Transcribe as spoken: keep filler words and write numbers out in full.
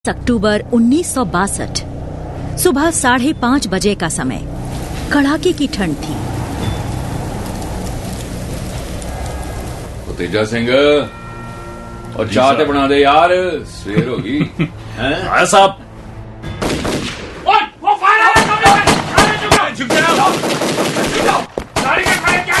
अक्टूबर उन्नीस सौ बासठ सुबह साढ़े पांच बजे का समय। कड़ाके की ठंड थी। तेजा सिंह और चाय ते बना दे यार, सवेर होगी। हैं साहब? ओए वो फायर! झुक जाओ, झुक जाओ, गाड़ी का खाया क्या